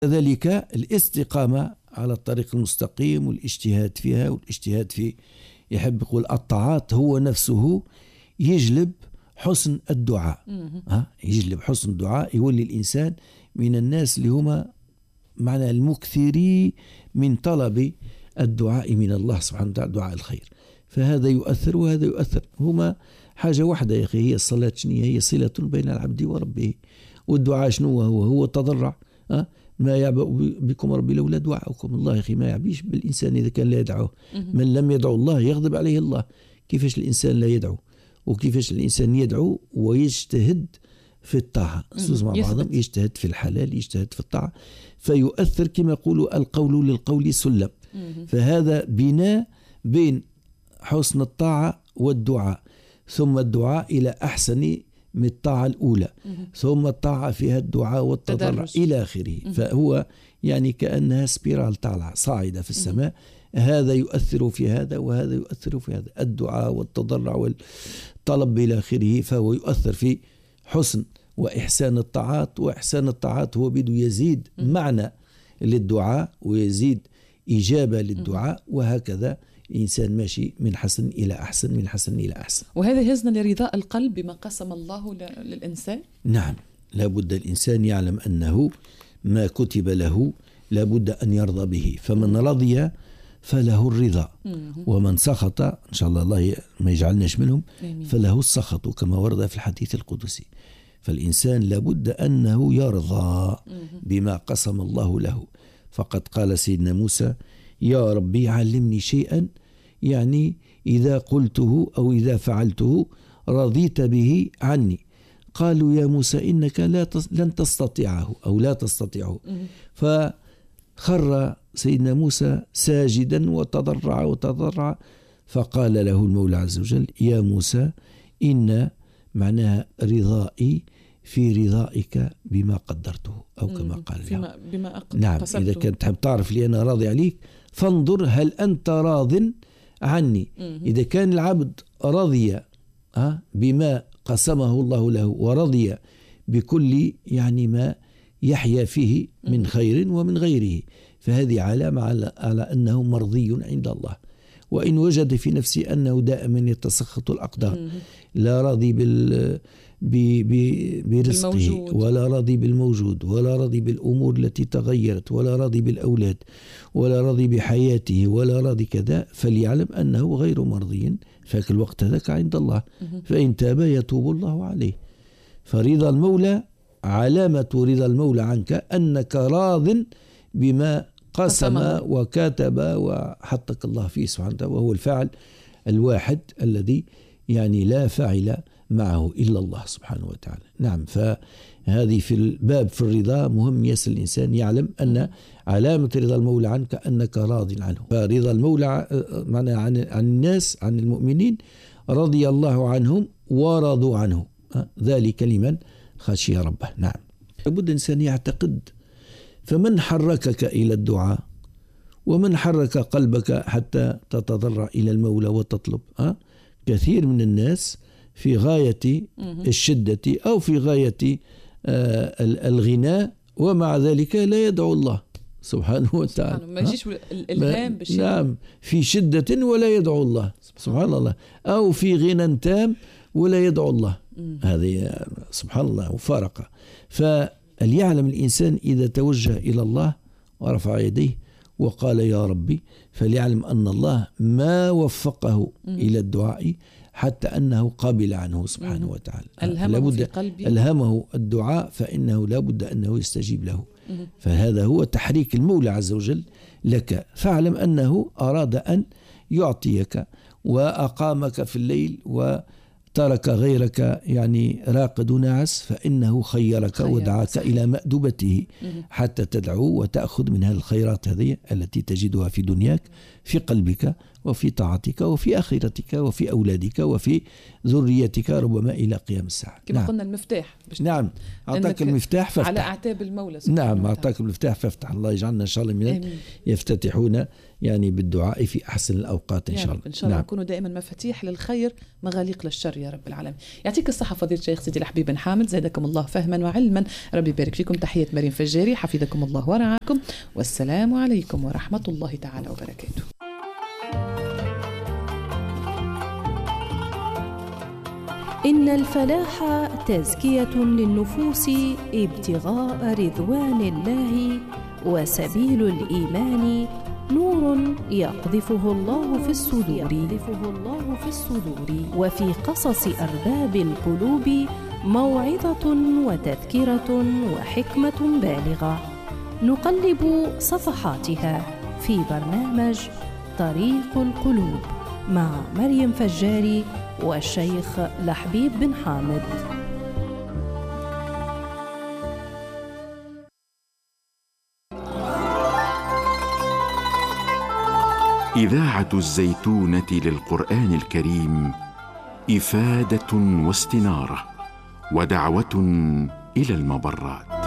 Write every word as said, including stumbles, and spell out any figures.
كذلك الاستقامة على الطريق المستقيم والاجتهاد فيها، والاجتهاد في يحب يقول الطاعات هو نفسه يجلب حسن الدعاء. ها يجلب حسن الدعاء، يولي الإنسان من الناس اللي هما معنى المكثري من طلب الدعاء من الله سبحانه وتعالى، دعاء الخير. فهذا يؤثر وهذا يؤثر، هما حاجة واحدة يا أخي. هي الصلاة شنية؟ هي صلة بين العبد وربه. والدعاء شنو هو؟ هو التضرع. ها ما يعبأ بكم ربي لولا دعاءكم. الله يا أخي ما يعبيش بالإنسان إذا كان لا يدعوه. من لم يدعو الله يغضب عليه الله. كيفاش الإنسان لا يدعو؟ وكيفاش الإنسان يدعو ويجتهد في الطاعة؟ سوز مع بعضهم، يجتهد في الحلال، يجتهد في الطاعة، فيؤثر كما يقولوا القول للقول سلم. فهذا بناء بين حسن الطاعة والدعاء، ثم الدعاء إلى أحسن من الطاعة الأولى، ثم الطاعة فيها الدعاء والتضرع إلى آخره. فهو يعني كأنها سبيرال طالعة صاعدة في السماء. هذا يؤثر في هذا وهذا يؤثر في هذا، الدعاء والتضرع والطلب إلى آخره. فهو يؤثر في حسن وإحسان الطاعات، وإحسان الطاعات هو بده يزيد معنى للدعاء ويزيد إجابة للدعاء، وهكذا الإنسان ماشي من حسن إلى أحسن، من حسن إلى أحسن. وهذا يهزنا لرضاء القلب بما قسم الله للإنسان. نعم، لابد الإنسان يعلم أنه ما كتب له لابد أن يرضى به. فمن رضي فله الرضا، ومن سخط إن شاء الله الله ما يجعلناش منهم فله السخط، كما ورد في الحديث القدسي. فالإنسان لابد أنه يرضى بما قسم الله له. فقد قال سيدنا موسى: يا ربي علمني شيئا، يعني إذا قلته أو إذا فعلته رضيت به عني. قالوا يا موسى إنك لا لن تستطيعه أو لا تستطيعه. فخر سيدنا موسى ساجدا وتضرع وتضرع، فقال له المولى عز وجل: يا موسى إن معناها رضائي في رضائك بما قدرته، أو كما قال له. بما نعم، إذا كنت تحب تعرف لي أنا راضي عليك فانظر هل أنت راض عني. إذا كان العبد رضي بما قسمه الله له ورضي بكل يعني ما يحيا فيه من خير ومن غيره، فهذه علامة على, على أنه مرضي عند الله. وإن وجد في نفسه أنه دائما يتسخط الأقدار، لا راضي بال برزقه، ولا راضي بالموجود، ولا راضي بالأمور التي تغيرت، ولا راضي بالأولاد، ولا راضي بحياته، ولا راضي كذا، فليعلم أنه غير مرضي فاك الوقت ذاك عند الله. فإن تاب يتوب الله عليه. فرضا المولى علامة رضا المولى عنك أنك راض بما قسم وكاتب وحطك الله فيه سبحانه وتعالى، وهو الفاعل الواحد الذي يعني لا فاعل معه إلا الله سبحانه وتعالى. نعم، فهذه في الباب في الرضا مهم يسأل الإنسان يعلم أن علامة رضا المولى عنك أنك راض عنه. فرضا المولى معنى عن, عن الناس، عن المؤمنين، رضي الله عنهم ورضوا عنه، ذلك لمن خشي ربه. نعم، لابد الإنسان يعتقد. فمن حركك إلى الدعاء، ومن حرك قلبك حتى تتضرع إلى المولى وتطلب؟ أه؟ كثير من الناس في غاية الشدة أو في غاية آه الغناء، ومع ذلك لا يدعو الله سبحانه وتعالى. ما يجيش الإلهام بالشيء. نعم، في شدة ولا يدعو الله سبحان الله، أو في غنى تام ولا يدعو الله. هذه سبحان الله مفارقة. فليعلم الإنسان إذا توجه إلى الله ورفع يديه وقال يا ربي، فليعلم أن الله ما وفقه إلى الدعاء حتى أنه قابل عنه سبحانه وتعالى. ألهمه في قلبي، ألهمه الدعاء، فإنه لابد أنه يستجيب له. فهذا هو تحريك المولى عز وجل لك. فاعلم أنه أراد أن يعطيك وأقامك في الليل وترك غيرك يعني راقد ناعس، فإنه خيرك ودعاك صحيح. إلى مأدبته حتى تدعو وتأخذ من هذه الخيرات هذه التي تجدها في دنياك في قلبك وفي طاعتك وفي آخرتك وفي أولادك وفي ذريتك ربما إلى قيام الساعة. كما نعم. قلنا المفتاح. نعم، أعطاك المفتاح فافتح. على أعتاب المولى. نعم، أعطاك المفتاح فافتح. الله يجعلنا إن شاء الله من يفتتحون يعني بالدعاء في أحسن الأوقات إن شاء الله. إن شاء الله نكونوا دائما مفاتيح للخير مغاليق للشر يا رب العالمين. يعطيك الصحة فضيلة الشيخ سيدي الحبيب بن حامد، زادكم الله فهما وعلما، ربي يبارك فيكم. تحية مريم فجاري، حفظكم الله ورعاكم، والسلام عليكم ورحمة الله تعالى وبركاته. إن الفلاح تزكية للنفوس، ابتغاء رضوان الله، وسبيل الإيمان نور يقذفه الله في الصدور، وفي قصص أرباب القلوب موعظة وتذكرة وحكمة بالغة، نقلب صفحاتها في برنامج طريق القلوب مع مريم فجاري والشيخ لحبيب بن حامد. إذاعة الزيتونة للقرآن الكريم، إفادة واستنارة ودعوة إلى المبرات.